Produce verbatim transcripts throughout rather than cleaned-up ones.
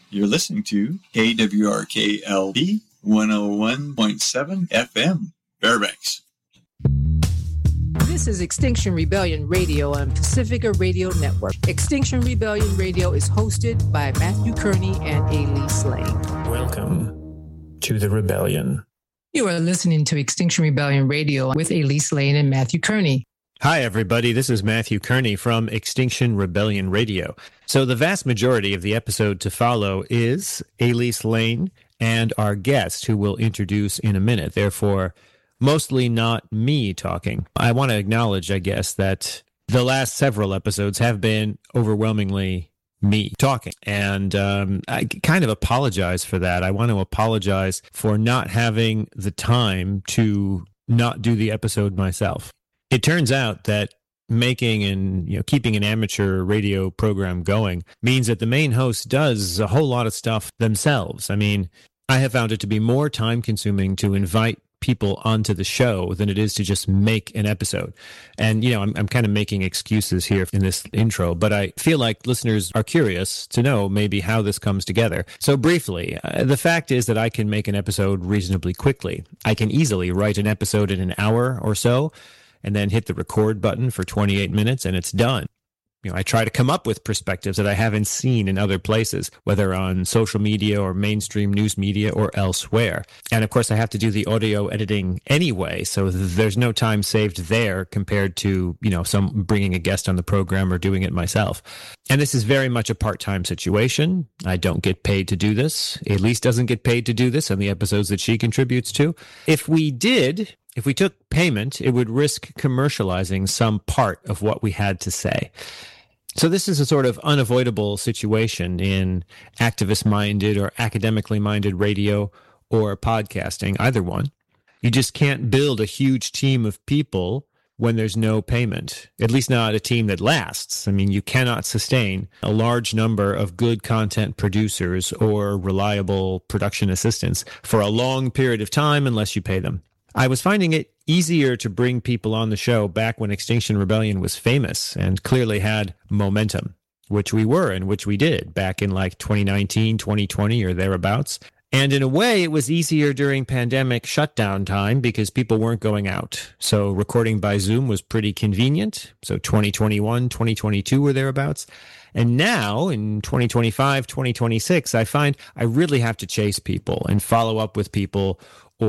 You're listening to K W R K L P one oh one point seven F M, Fairbanks. This is Extinction Rebellion Radio on Pacifica Radio Network. Extinction Rebellion Radio is hosted by Matthew Kearney and Elise Lane. Welcome to the rebellion. You are listening to Extinction Rebellion Radio with Elise Lane and Matthew Kearney. Hi, everybody. This is Matthew Kearney from Extinction Rebellion Radio. So the vast majority of the episode to follow is Elise Lane and our guest, who we'll introduce in a minute. Therefore, mostly not me talking. I want to acknowledge, I guess, that the last several episodes have been overwhelmingly me talking. And um, I kind of apologize for that. I want to apologize for not having the time to not do the episode myself. It turns out that making and you know keeping an amateur radio program going means that the main host does a whole lot of stuff themselves. I mean, I have found it to be more time consuming to invite people onto the show than it is to just make an episode. And, you know, I'm, I'm kind of making excuses here in this intro, but I feel like listeners are curious to know maybe how this comes together. So briefly, uh, the fact is that I can make an episode reasonably quickly. I can easily write an episode in an hour or so, and then hit the record button for twenty-eight minutes, and it's done. You know, I try to come up with perspectives that I haven't seen in other places, whether on social media or mainstream news media or elsewhere. And of course, I have to do the audio editing anyway, so there's no time saved there compared to, you know, some bringing a guest on the program or doing it myself. And this is very much a part-time situation. I don't get paid to do this. Elise doesn't get paid to do this on the episodes that she contributes to. If we did... If we took payment, it would risk commercializing some part of what we had to say. So this is a sort of unavoidable situation in activist-minded or academically-minded radio or podcasting, either one. You just can't build a huge team of people when there's no payment, at least not a team that lasts. I mean, you cannot sustain a large number of good content producers or reliable production assistants for a long period of time unless you pay them. I was finding it easier to bring people on the show back when Extinction Rebellion was famous and clearly had momentum, which we were and which we did back in like twenty nineteen, twenty twenty or thereabouts. And in a way, it was easier during pandemic shutdown time because people weren't going out. So recording by Zoom was pretty convenient. So twenty twenty-one, twenty twenty-two or thereabouts. And now in twenty twenty-five, twenty twenty-six, I find I really have to chase people and follow up with people,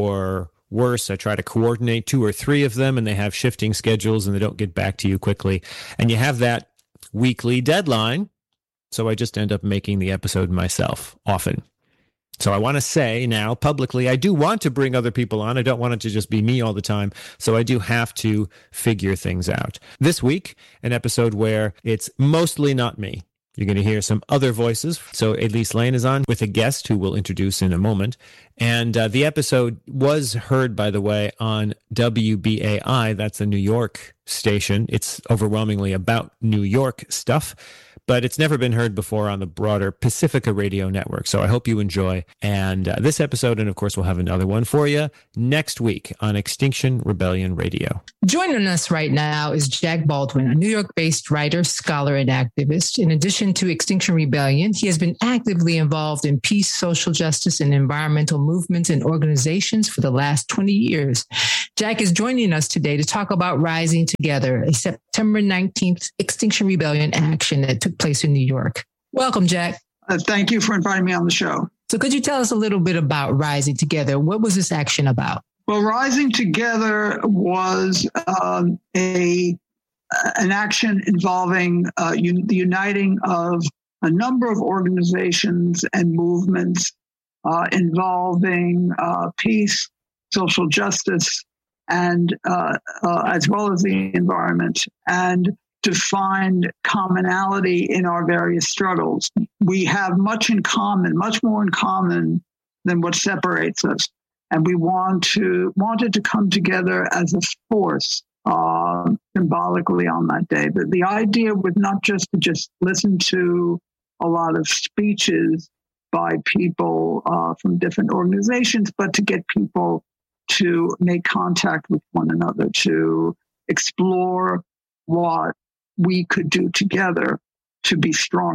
or worse, I try to coordinate two or three of them and they have shifting schedules and they don't get back to you quickly. And you have that weekly deadline. So I just end up making the episode myself often. So I want to say now publicly, I do want to bring other people on. I don't want it to just be me all the time. So I do have to figure things out. This week, an episode where it's mostly not me. You're going to hear some other voices. So Elise Lane is on with a guest who we'll introduce in a moment. And uh, the episode was heard, by the way, on W B A I. That's a New York station. It's overwhelmingly about New York stuff, but it's never been heard before on the broader Pacifica Radio Network. So I hope you enjoy. And uh, this episode, and of course, we'll have another one for you next week on Extinction Rebellion Radio. Joining us right now is Jack Baldwin, a New York-based writer, scholar, and activist. In addition to Extinction Rebellion, he has been actively involved in peace, social justice, and environmental movements and organizations for the last twenty years. Jack is joining us today to talk about Rising Together, a September nineteenth Extinction Rebellion action that took place in New York. Welcome, Jack. Uh, thank you for inviting me on the show. So could you tell us a little bit about Rising Together? What was this action about? Well, Rising Together was um, a an action involving uh, un- the uniting of a number of organizations and movements uh, involving uh, peace, social justice, and uh, uh, as well as the environment, and to find commonality in our various struggles. We have much in common, much more in common than what separates us. And we want to wanted to come together as a force uh, symbolically on that day. But the idea was not just to just listen to a lot of speeches by people uh, from different organizations, but to get people to make contact with one another, to explore what we could do together to be stronger.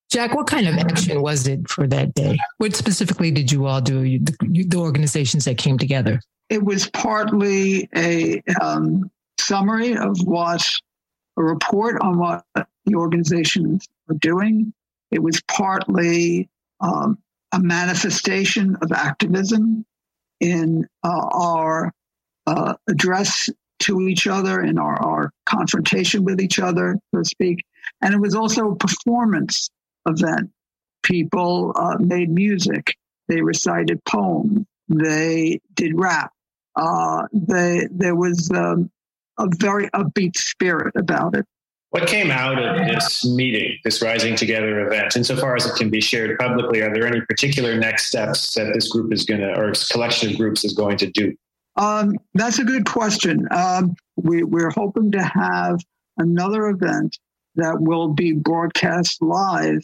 Jack, what kind of action was it for that day? What specifically did you all do, you, the, the organizations that came together? It was partly a um, summary of what, a report on what the organizations were doing. It was partly um, a manifestation of activism in uh, our uh, address to each other, in our, our confrontation with each other, so to speak. And it was also a performance event. People uh, made music. They recited poems. They did rap. Uh, they, there was um, a very upbeat spirit about it. What came out of this meeting, this Rising Together event, insofar as it can be shared publicly, are there any particular next steps that this group is going to, or collection of groups is going to do? Um, that's a good question. Um, we, we're hoping to have another event that will be broadcast live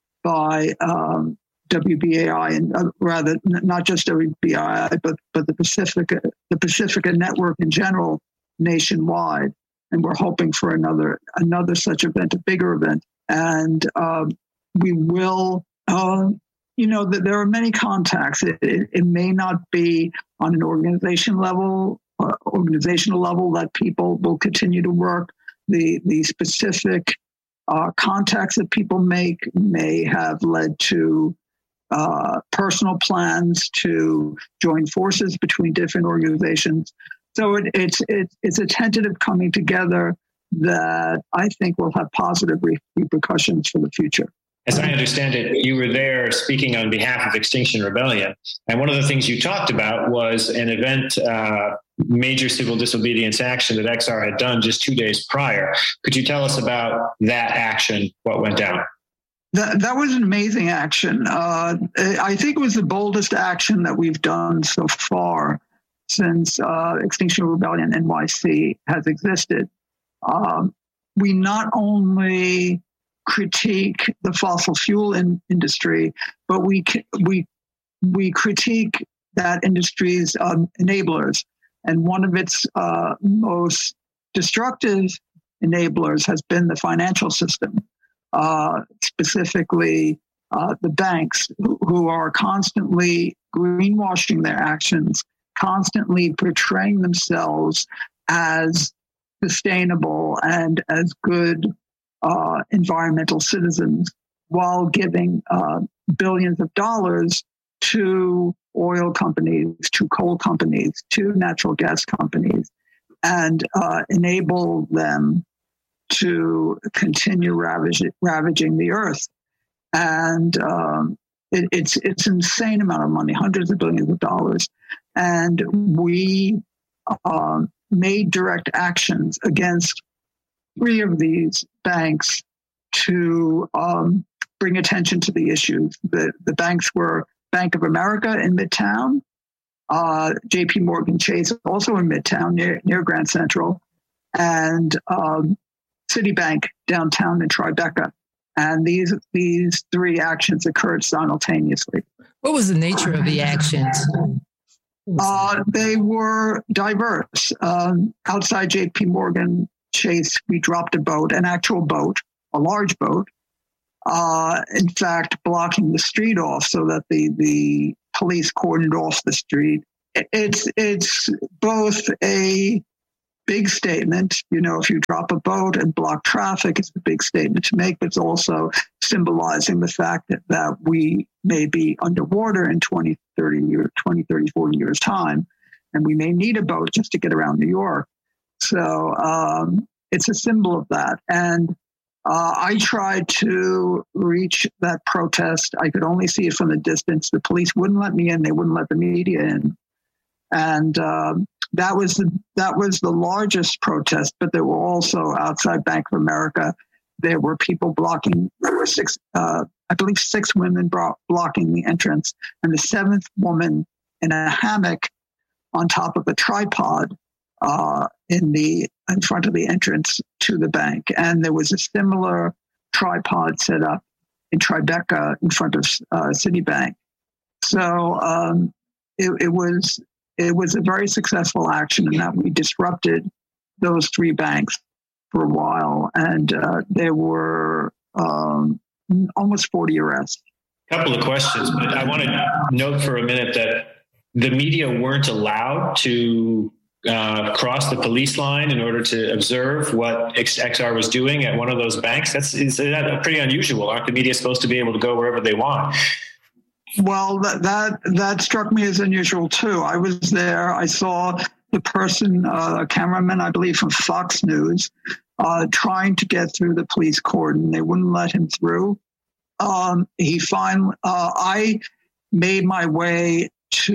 by um, W B A I, and uh, rather not just W B A I, but but the Pacifica the Pacifica Network in general, nationwide. And we're hoping for another another such event, a bigger event. And um, we will, uh, you know, that there are many contacts. It, it, it may not be on an organization level, uh, organizational level that people will continue to work. The the specific uh, contacts that people make may have led to uh, personal plans to join forces between different organizations. So it, it's it's it's a tentative coming together that I think will have positive re- repercussions for the future. As I understand it, you were there speaking on behalf of Extinction Rebellion. And one of the things you talked about was an event, uh, major civil disobedience action that X R had done just two days prior. Could you tell us about that action, what went down? That, that was an amazing action. Uh, I think it was the boldest action that we've done so far since uh, Extinction Rebellion N Y C has existed. Um, we not only critique the fossil fuel in, industry, but we we we critique that industry's um, enablers. And one of its uh, most destructive enablers has been the financial system, uh, specifically uh, the banks, who, who are constantly greenwashing their actions, constantly portraying themselves as sustainable and as good uh, environmental citizens, while giving uh, billions of dollars to oil companies, to coal companies, to natural gas companies, and uh, enable them to continue ravage, ravaging the earth. And um, it, it's it's an insane amount of money, hundreds of billions of dollars. And we um, made direct actions against three of these banks to um, bring attention to the issues. The, the banks were Bank of America in Midtown, uh, J P Morgan Chase also in Midtown near, near Grand Central, and um, Citibank downtown in Tribeca. And these these three actions occurred simultaneously. What was the nature of the actions? Uh, they were diverse. Um, outside J P Morgan Chase, we dropped a boat, an actual boat, a large boat, uh, in fact, blocking the street off so that the, the police cordoned off the street. It's, it's both a big statement. You know, if you drop a boat and block traffic, it's a big statement to make, but it's also symbolizing the fact that, that we may be underwater in twenty, thirty years, twenty, thirty, forty years time, and we may need a boat just to get around New York. So um, it's a symbol of that. And uh, I tried to reach that protest. I could only see it from a distance. The police wouldn't let me in. They wouldn't let the media in. And um, that was the, that was the largest protest, but there were also outside Bank of America. There were people blocking, there were six, uh, I believe six women brought, blocking the entrance, and the seventh woman in a hammock on top of a tripod uh, in the in front of the entrance to the bank. And there was a similar tripod set up in Tribeca in front of uh, Citibank. So um, it, it was it was a very successful action in that we disrupted those three banks for a while, and uh, there were um, almost forty arrests. Couple of questions, but I want to note for a minute that the media weren't allowed to uh, cross the police line in order to observe what X R was doing at one of those banks. That's is that pretty unusual. Aren't the media supposed to be able to go wherever they want? Well, that that that struck me as unusual too. I was there. I saw the person, uh, a cameraman, I believe, from Fox News, uh, trying to get through the police cordon. They wouldn't let him through. Um, he finally, uh, I made my way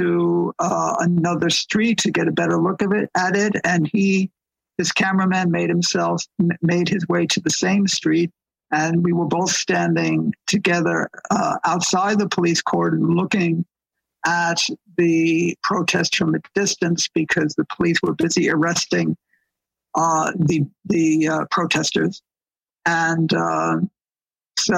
to uh, another street to get a better look of it at it, and he, this cameraman, made himself made his way to the same street, and we were both standing together uh, outside the police cordon, looking at the protest from a distance because the police were busy arresting uh, the the uh, protesters, and. Uh, So,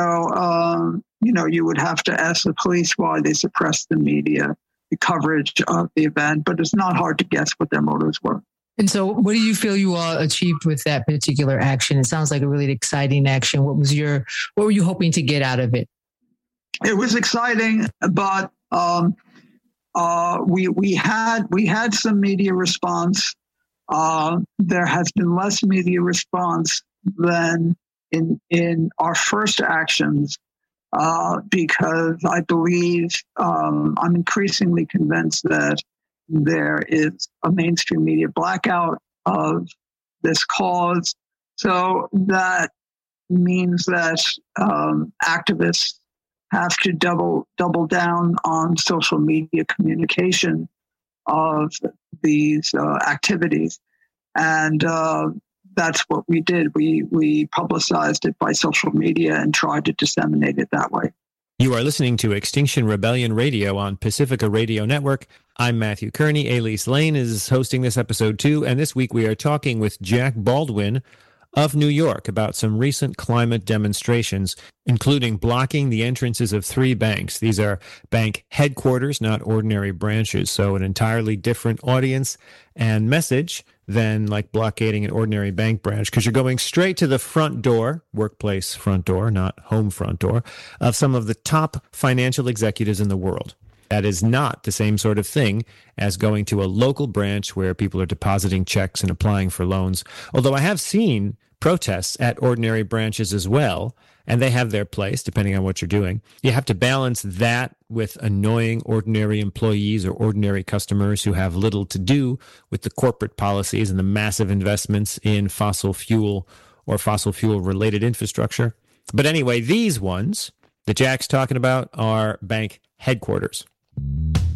um, you know, you would have to ask the police why they suppressed the media, the coverage of the event, but it's not hard to guess what their motives were. And so what do you feel you all achieved with that particular action? It sounds like a really exciting action. What was your, what were you hoping to get out of it? It was exciting, but um, uh, we we had we had some media response. Uh, there has been less media response than in in our first actions, uh, because I believe um, I'm increasingly convinced that there is a mainstream media blackout of this cause. So that means that um, activists have to double double down on social media communication of these uh, activities, and uh, that's what we did. We we publicized it by social media and tried to disseminate it that way. You are listening to Extinction Rebellion Radio on Pacifica Radio Network. I'm Matthew Kearney. Elise Lane is hosting this episode too, and this week we are talking with Jack Baldwin of New York about some recent climate demonstrations, including blocking the entrances of three banks. These are bank headquarters, not ordinary branches, so an entirely different audience and message than like blockading an ordinary bank branch, because you're going straight to the front door, workplace front door, not home front door, of some of the top financial executives in the world. That is not the same sort of thing as going to a local branch where people are depositing checks and applying for loans. Although I have seen protests at ordinary branches as well, and they have their place depending on what you're doing. You have to balance that with annoying ordinary employees or ordinary customers who have little to do with the corporate policies and the massive investments in fossil fuel or fossil fuel related infrastructure. But anyway, these ones that Jack's talking about are bank headquarters.